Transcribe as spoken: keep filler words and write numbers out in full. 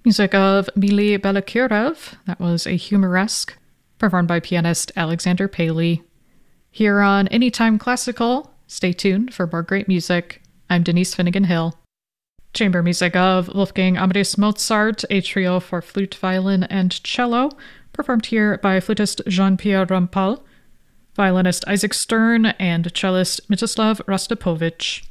Music of Mili Balakirev, that was a humoresque, performed by pianist Alexander Paley. Here on Anytime Classical, stay tuned for more great music. I'm Denise Finnegan Hill. Chamber music of Wolfgang Amadeus Mozart, a trio for flute, violin, and cello, performed here by flutist Jean-Pierre Rampal, violinist Isaac Stern, and cellist Mstislav Rostropovich.